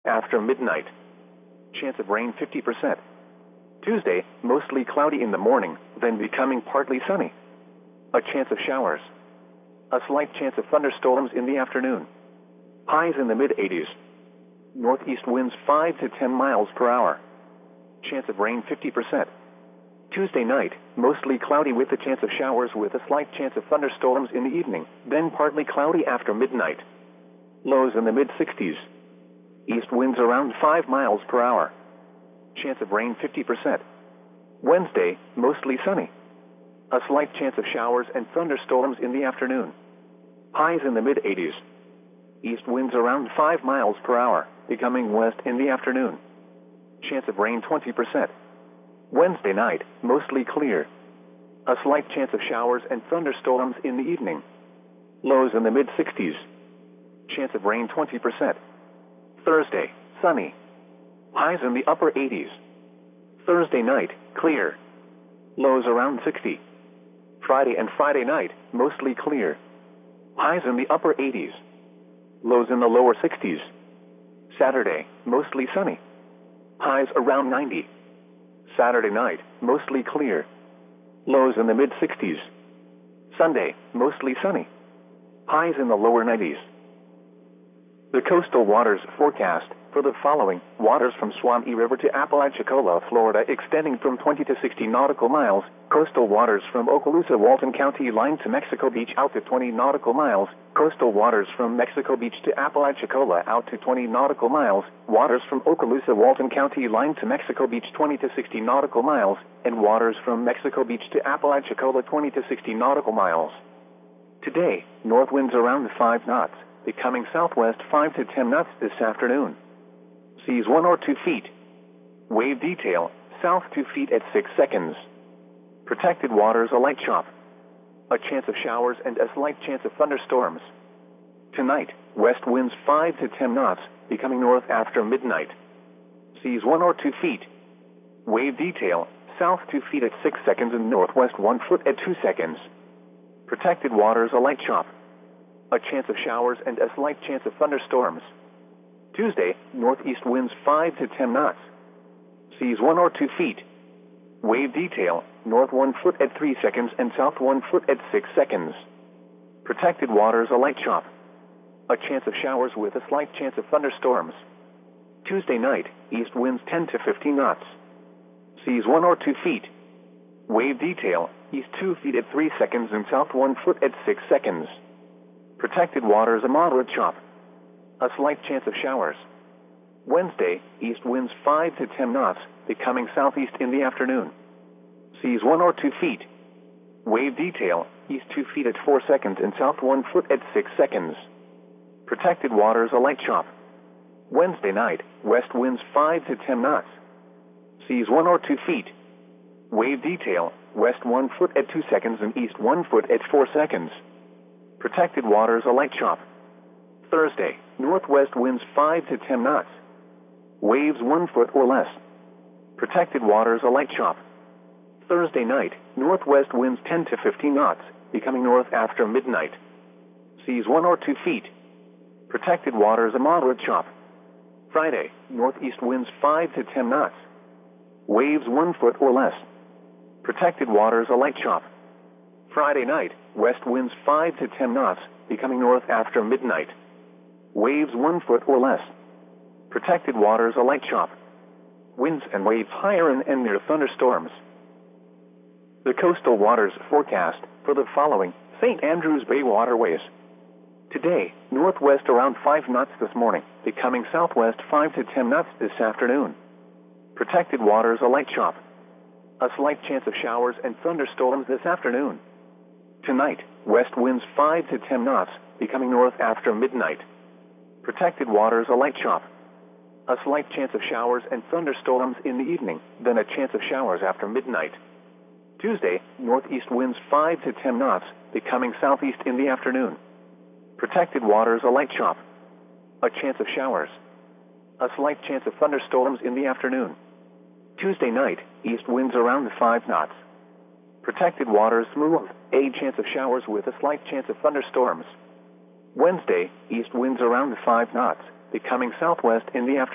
after midnight. Chance of rain 50%. Tuesday, mostly cloudy in the morning, then becoming partly sunny. A chance of showers. A slight chance of thunderstorms in the afternoon. Highs in the mid-80s. Northeast winds 5 to 10 miles per hour. Chance of rain 50%. Tuesday night, mostly cloudy with a chance of showers with a slight chance of thunderstorms in the evening, then partly cloudy after midnight. Lows in the mid-60s. East winds around 5 miles per hour. Chance of rain 50%. Wednesday, mostly sunny. A slight chance of showers and thunderstorms in the afternoon. Highs in the mid-80s. East winds around 5 miles per hour, becoming west in the afternoon. Chance of rain 20%. Wednesday night, mostly clear. A slight chance of showers and thunderstorms in the evening. Lows in the mid-60s. Chance of rain 20%. Thursday, sunny. Highs in the upper 80s. Thursday night, clear. Lows around 60. Friday and Friday night, mostly clear. Highs in the upper 80s. Lows in the lower 60s. Saturday, mostly sunny. Highs around 90. Saturday night, mostly clear. Lows in the mid-60s. Sunday, mostly sunny. Highs in the lower 90s. The coastal waters forecast for the following: waters from Suwannee River to Apalachicola, Florida, extending from 20 to 60 nautical miles. Coastal waters from Okaloosa, Walton County line to Mexico Beach out to 20 nautical miles. Coastal waters from Mexico Beach to Apalachicola out to 20 nautical miles. Waters from Okaloosa, Walton County line to Mexico Beach 20 to 60 nautical miles. And waters from Mexico Beach to Apalachicola 20 to 60 nautical miles. Today, north winds around 5 knots, becoming southwest 5 to 10 knots this afternoon. Seas 1 or 2 feet. Wave detail, south 2 feet at 6 seconds. Protected waters a light chop. A chance of showers and a slight chance of thunderstorms. Tonight, west winds 5 to 10 knots, becoming north after midnight. Seas 1 or 2 feet. Wave detail, south 2 feet at 6 seconds and northwest 1 foot at 2 seconds. Protected waters a light chop. A chance of showers and a slight chance of thunderstorms. Tuesday, northeast winds 5 to 10 knots. Seas 1 or 2 feet. Wave detail, north 1 foot at 3 seconds and south 1 foot at 6 seconds. Protected waters a light chop. A chance of showers with a slight chance of thunderstorms. Tuesday night, east winds 10 to 15 knots. Seas 1 or 2 feet. Wave detail, east 2 feet at 3 seconds and south 1 foot at 6 seconds. Protected waters a moderate chop. A slight chance of showers. Wednesday, east winds 5 to 10 knots, becoming southeast in the afternoon. Seas 1 or 2 feet. Wave detail, east 2 feet at 4 seconds and south 1 foot at 6 seconds. Protected waters a light chop. Wednesday night, west winds 5 to 10 knots. Seas 1 or 2 feet. Wave detail, west 1 foot at 2 seconds and east 1 foot at 4 seconds. Protected waters a light chop. Thursday, northwest winds 5 to 10 knots. Waves 1 foot or less. Protected waters a light chop. Thursday night, northwest winds 10 to 15 knots, becoming north after midnight. Seas 1 or 2 feet. Protected waters a moderate chop. Friday, northeast winds 5 to 10 knots. Waves 1 foot or less. Protected waters a light chop. Friday night, west winds 5 to 10 knots, becoming north after midnight. Waves 1 foot or less. Protected waters a light chop. Winds and waves higher and near thunderstorms. The coastal waters forecast for the following: St. Andrews Bay waterways. Today, northwest around 5 knots this morning, becoming southwest 5 to 10 knots this afternoon. Protected waters a light chop. A slight chance of showers and thunderstorms this afternoon. Tonight, west winds 5 to 10 knots, becoming north after midnight. Protected waters a light chop. A slight chance of showers and thunderstorms in the evening, then a chance of showers after midnight. Tuesday, northeast winds 5 to 10 knots, becoming southeast in the afternoon. Protected waters a light chop. A chance of showers. A slight chance of thunderstorms in the afternoon. Tuesday night, east winds around 5 knots. Protected waters smooth, a chance of showers with a slight chance of thunderstorms. Wednesday, east winds around 5 knots, becoming southwest in the afternoon.